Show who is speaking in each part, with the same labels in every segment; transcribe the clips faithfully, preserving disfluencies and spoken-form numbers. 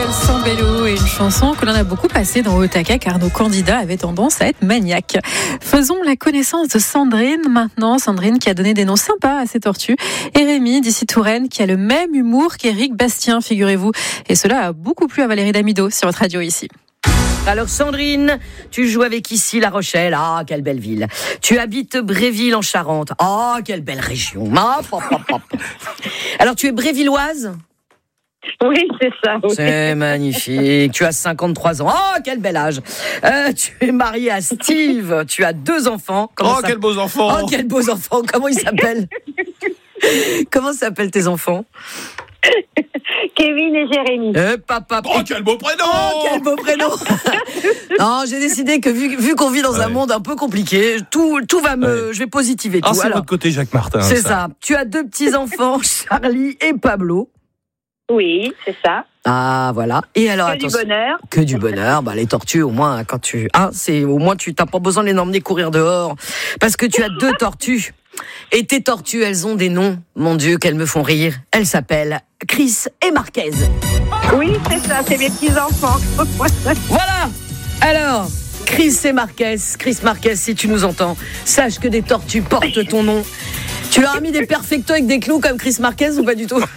Speaker 1: Sambello est une chanson que l'on a beaucoup passée dans Otaka car nos candidats avaient tendance à être maniaques. Faisons la connaissance de Sandrine maintenant. Sandrine qui a donné des noms sympas à ses tortues. Et Rémi d'ici Touraine qui a le même humour qu'Éric Bastien, figurez-vous. Et cela a beaucoup plu à Valérie Damido sur votre radio ici.
Speaker 2: Alors Sandrine, tu joues avec ici La Rochelle. Ah, quelle belle ville. Tu habites Bréville en Charente. Ah, quelle belle région. Ah, pop, pop, pop. Alors tu es brévilloise ?
Speaker 3: Oui, c'est ça. Oui.
Speaker 2: C'est magnifique. Tu as cinquante-trois ans. Oh, quel bel âge. Euh, tu es mariée à Steve. Tu as deux enfants. Comment
Speaker 4: oh,
Speaker 2: ça...
Speaker 4: quels beaux enfants.
Speaker 2: Oh, quels beaux enfants. Comment ils s'appellent ? Comment s'appellent tes enfants ?
Speaker 3: Kevin et Jérémy.
Speaker 2: Eh, papa.
Speaker 4: Oh, quel beau prénom.
Speaker 2: Oh, quel beau prénom. Non, j'ai décidé que vu, vu qu'on vit dans ouais. un monde un peu compliqué, tout, tout va me... Ouais. Je vais positiver tout.
Speaker 4: Ah, c'est
Speaker 2: Alors,
Speaker 4: votre côté Jacques Martin.
Speaker 2: C'est
Speaker 4: ça.
Speaker 2: ça. Tu as deux petits-enfants, Charlie et Pablo.
Speaker 3: Oui, c'est ça.
Speaker 2: Ah, voilà. Et alors,
Speaker 3: que
Speaker 2: attention.
Speaker 3: du bonheur.
Speaker 2: Que du bonheur. Bah, les tortues, au moins, quand tu, hein, c'est, au moins, tu t'as pas besoin de les emmener courir dehors. Parce que tu as deux tortues. Et tes tortues, elles ont des noms. Mon Dieu, qu'elles me font rire. Elles s'appellent Chris et Marquez.
Speaker 3: Oui, c'est ça, c'est mes petits-enfants.
Speaker 2: Voilà. Alors, Chris et Marquez. Chris Marquez, si tu nous entends, sache que des tortues portent ton nom. Tu leur as mis des perfectos avec des clous comme Chris Marquez ou pas du tout?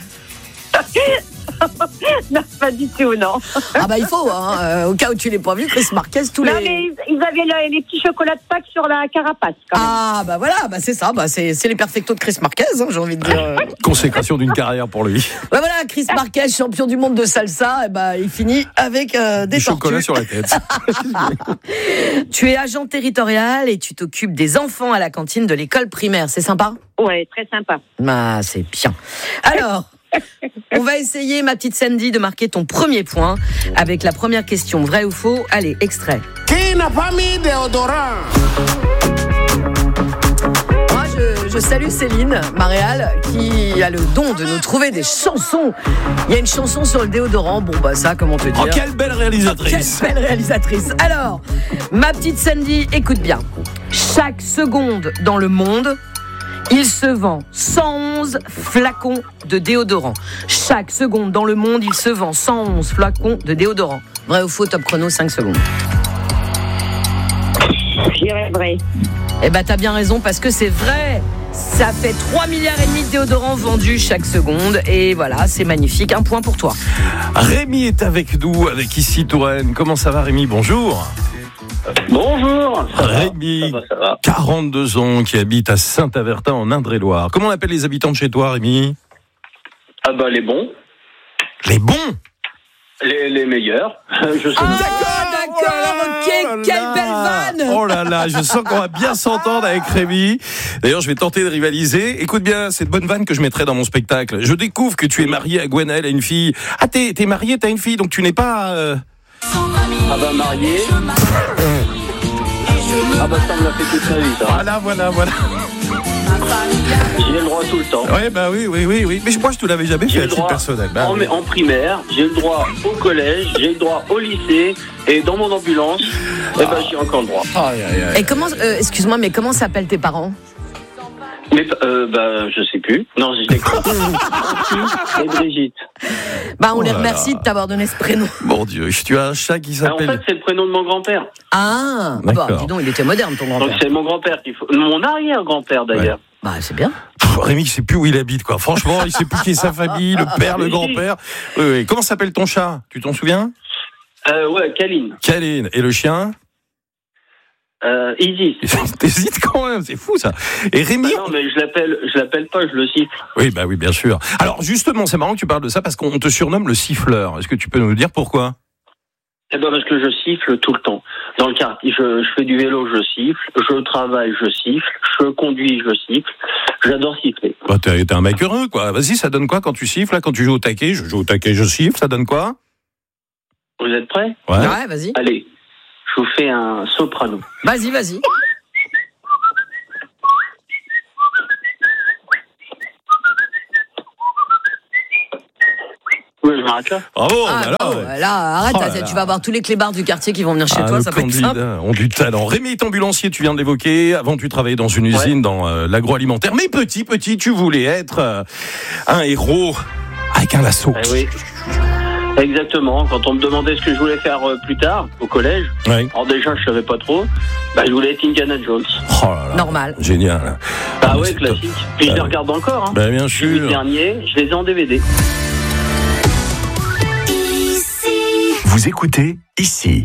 Speaker 3: Non, pas du tout, non.
Speaker 2: Ah bah il faut, hein, euh, au cas où tu l'aies pas vu, Chris Marquez, tous
Speaker 3: non,
Speaker 2: les...
Speaker 3: mais ils avaient le, les petits chocolats de Pâques sur la carapace, quand même.
Speaker 2: Ah bah voilà, bah c'est ça, bah c'est, c'est les perfectos de Chris Marquez, hein, j'ai envie de dire.
Speaker 4: Consécration d'une carrière pour lui.
Speaker 2: Bah voilà, Chris Marquez, champion du monde de salsa, et bah il finit avec euh, des
Speaker 4: du
Speaker 2: tortues.
Speaker 4: chocolat sur la tête.
Speaker 2: Tu es agent territorial et tu t'occupes des enfants à la cantine de l'école primaire, c'est sympa?
Speaker 3: Ouais, très sympa.
Speaker 2: Ah, c'est bien. Alors... On va essayer, ma petite Sandy, de marquer ton premier point avec la première question, vrai ou faux. Allez, extrait.
Speaker 5: Qui n'a pas mis déodorant?
Speaker 2: Moi, je, je salue Céline Maréal qui a le don de nous trouver des chansons. Il y a une chanson sur le déodorant. Bon, bah ça, comment te dire?
Speaker 4: Oh, quelle belle réalisatrice!
Speaker 2: Quelle belle réalisatrice! Alors, ma petite Sandy, écoute bien. Chaque seconde dans le monde, il se vend cent onze flacons de déodorant. Chaque seconde dans le monde, il se vend cent onze flacons de déodorant. Vrai ou faux, top chrono, cinq secondes.
Speaker 3: J'irais vrai.
Speaker 2: Eh ben, t'as bien raison, parce que c'est vrai. Ça fait trois milliards et demi de déodorants vendus chaque seconde. Et voilà, c'est magnifique. Un point pour toi.
Speaker 4: Rémi est avec nous, avec ici Touraine. Comment ça va, Rémi? Bonjour.
Speaker 6: Bonjour. Ça
Speaker 4: Rémi,
Speaker 6: va, ça va, ça va.
Speaker 4: quarante-deux ans, qui habite à Saint-Avertin en Indre-et-Loire. Comment on appelle les habitants de chez toi, Rémi?
Speaker 6: Ah bah les bons.
Speaker 4: Les bons?
Speaker 6: Les, les meilleurs. Je sais
Speaker 2: Ah,
Speaker 6: pas.
Speaker 2: d'accord, d'accord, ok, quelle belle vanne!
Speaker 4: Oh là là, je sens qu'on va bien s'entendre avec Rémi. D'ailleurs, je vais tenter de rivaliser. Écoute bien, cette bonne vanne que je mettrai dans mon spectacle. Je découvre que tu es marié à Gwenaëlle, à une fille. Ah, t'es, t'es marié, t'as une fille, donc tu n'es pas... Euh...
Speaker 6: Ah bah marié. Ah bah ça me l'a fait toute ma vie, ça.
Speaker 4: Voilà, voilà, voilà.
Speaker 6: J'ai le droit tout le temps.
Speaker 4: Ouais, bah oui, oui, oui, oui. Mais moi, je te l'avais jamais
Speaker 6: J'ai
Speaker 4: fait à
Speaker 6: le
Speaker 4: titre
Speaker 6: droit
Speaker 4: personnel. Bah,
Speaker 6: en,
Speaker 4: oui.
Speaker 6: en primaire, j'ai le droit au collège, j'ai le droit au lycée, et dans mon ambulance, ah. eh ben j'ai encore le droit.
Speaker 4: Aïe, aïe, aïe.
Speaker 2: Et comment, euh, excuse-moi, mais comment s'appellent tes parents?
Speaker 6: Mais euh, bah je sais plus. Non, je l'ai compris. Et Brigitte.
Speaker 2: Bah on
Speaker 4: Oh
Speaker 2: les
Speaker 4: là
Speaker 2: remercie
Speaker 4: là.
Speaker 2: de t'avoir donné ce prénom.
Speaker 4: Mon Dieu, tu as un chat qui
Speaker 6: Ah, en
Speaker 4: s'appelle...
Speaker 6: fait, c'est le prénom de mon grand-père.
Speaker 2: Ah,
Speaker 4: D'accord.
Speaker 2: bah dis donc, il était moderne ton
Speaker 6: Donc
Speaker 2: grand-père.
Speaker 6: c'est mon grand-père qu'il faut. Mon arrière-grand-père d'ailleurs.
Speaker 2: Bah c'est bien.
Speaker 4: Pff, Rémi, il sait plus où il habite, quoi. Franchement, il sait plus qui est sa famille, le père, le grand-père. Oui, oui. Comment s'appelle ton chat? Tu t'en souviens?
Speaker 6: Euh, ouais, Kaline.
Speaker 4: Kaline. Et le chien?
Speaker 6: Euh, Isis.
Speaker 4: T'hésites quand même, c'est fou ça. Et Rémi?
Speaker 6: Bah non, mais je l'appelle, je l'appelle pas, je le siffle.
Speaker 4: Oui, bah oui, bien sûr. Alors justement, c'est marrant que tu parles de ça parce qu'on te surnomme le siffleur. Est-ce que tu peux nous dire pourquoi?
Speaker 6: Eh ben parce que je siffle tout le temps. Dans le quartier, je, je fais du vélo, je siffle. Je travaille, je siffle. Je conduis, je siffle. J'adore siffler.
Speaker 4: Bah, t'es, t'es un mec heureux, quoi. Vas-y, ça donne quoi quand tu siffles, là, quand tu joues au taquet? Je joue au taquet, je siffle, ça donne quoi?
Speaker 6: Vous êtes prêts?
Speaker 4: Ouais.
Speaker 2: Ouais, vas-y.
Speaker 6: Allez, je vous fais un soprano.
Speaker 2: Vas-y, vas-y.
Speaker 6: Oui, je m'arrête là.
Speaker 4: Bravo,
Speaker 2: Ah,
Speaker 4: bah
Speaker 2: oh,
Speaker 4: là,
Speaker 2: là, arrête,
Speaker 4: Oh là
Speaker 2: là,
Speaker 4: là.
Speaker 2: tu vas avoir tous les clébards du quartier qui vont venir chez
Speaker 4: Ah,
Speaker 2: toi,
Speaker 4: nos
Speaker 2: ça peut être
Speaker 4: candidats
Speaker 2: simple.
Speaker 4: ont du talent. Rémi est ambulancier, tu viens de l'évoquer. Avant, tu travaillais dans une usine,
Speaker 6: Ouais.
Speaker 4: dans euh, l'agroalimentaire. Mais petit, petit, tu voulais être euh, un héros avec un lasso.
Speaker 6: Eh oui. Exactement. Quand on me demandait ce que je voulais faire euh, plus tard, au collège,
Speaker 4: Ouais.
Speaker 6: alors déjà, je savais pas trop. Bah, je voulais être Indiana Jones.
Speaker 4: Oh là là.
Speaker 2: Normal.
Speaker 4: Génial.
Speaker 6: Bah
Speaker 4: Ah, mais
Speaker 6: ouais,
Speaker 4: c'est
Speaker 6: classique. Puis je les regarde encore. Hein.
Speaker 4: Bah, bien
Speaker 6: J'ai vu le
Speaker 4: sûr.
Speaker 6: dernier, je les ai en D V D.
Speaker 7: Vous écoutez ici.